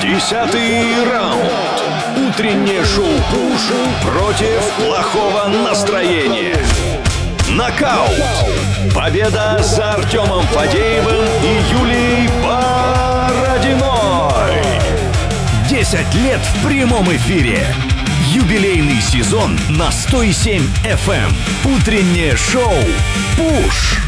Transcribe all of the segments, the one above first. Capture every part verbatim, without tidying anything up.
Десятый раунд. Утреннее шоу «Пуш» против плохого настроения. Нокаут. Победа за Артемом Фадеевым и Юлией Бородиной. Десять лет в прямом эфире. Юбилейный сезон на сто семь эф эм. Утреннее шоу «Пуш».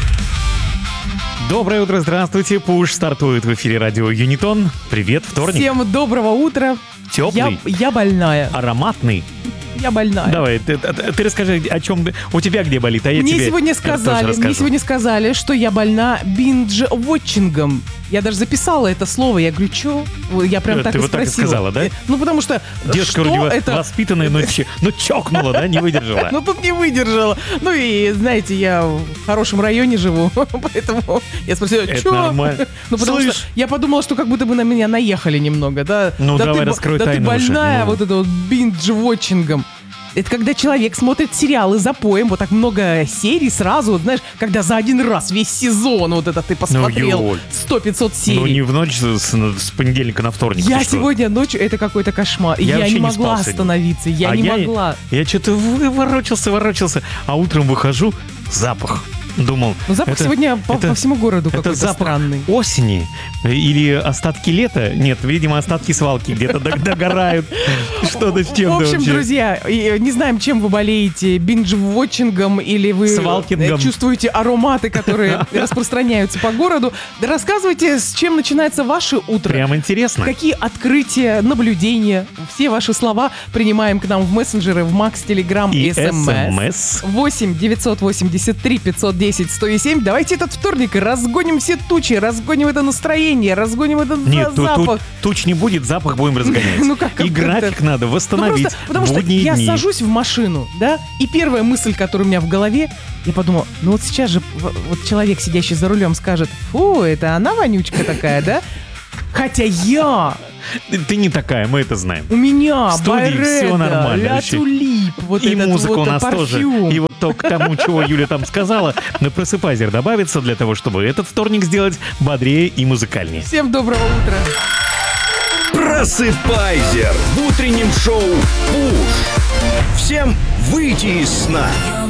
Доброе утро, здравствуйте. Пуш стартует в эфире радио Юнитон. Привет, вторник. Всем доброго утра. Теплый. Я, я больная. Ароматный. Я больная. Давай, ты, ты, ты расскажи, о чем у тебя где болит, а я мне тебе сегодня сказали, мне сегодня сказали, что я больна биндж-вотчингом. Я даже записала это слово. Я говорю, что? Я прям ты так и и вот так и спросила. сказала, да? Ну, потому что девушка что вроде это? воспитанная, но, ч... но чокнула, да, не выдержала. Ну, тут не выдержала. Ну, и, знаете, я в хорошем районе живу, поэтому я спросила, Это что? нормально. Ну, потому Слышь. что я подумала, что как будто бы на меня наехали немного, да? Ну, да давай ты, раскрой да тайну ты уже, больная ну. вот это вот биндж-вотчингом. Это когда человек смотрит сериалы за поем, вот так много серий сразу, вот знаешь, когда за один раз весь сезон вот это ты посмотрел, Юль. сто-пятьсот серий. Ну, не в ночь с, с понедельника на вторник. Я ты что? сегодня ночью, это какой-то кошмар. Я Я, вообще не не могла спал сегодня. остановиться, я А не я, могла. Я что-то ворочался, ворочался, а утром выхожу, запах. Думал, Ну, запах это- сегодня по, это- по всему городу это какой-то запах странный. осени или остатки лета? Нет, видимо, остатки свалки где-то дог- догорают. Что-то с чем-то В общем, вообще. друзья, и, не знаем, чем вы болеете, биндж-вотчингом или вы Свалкингом. э, чувствуете ароматы, которые распространяются по городу. Да рассказывайте, с чем начинается ваше утро. Прям интересно. Какие открытия, наблюдения, все ваши слова принимаем к нам в мессенджеры, в Макс, Телеграм и И СМС. СМС. восемь девятьсот восемьдесят три пятьсот десять сто семь. Давайте этот вторник разгоним все тучи, разгоним это настроение, разгоним этот Нет, за- тут, запах. тут туч не будет, запах будем разгонять. Ну, как- И как график это? надо Ну, восстановить. просто потому что будние я дни. сажусь в машину, да, и первая мысль, которая у меня в голове, я подумала, ну вот сейчас же в- вот человек, сидящий за рулем, скажет, фу, это она вонючка такая, да? Хотя я, Ты, ты не такая, мы это знаем. у меня В студии всё Баретта, нормально Ля вообще. Тулип, вот И этот музыка вот у нас тоже. парфюм. И вот то к тому, чего Юля там сказала, на просыпайзер добавится для того, чтобы этот вторник сделать бодрее и музыкальнее. Всем доброго утра. Просыпайзер в утреннем шоу «Пуш». Всем выйти из сна.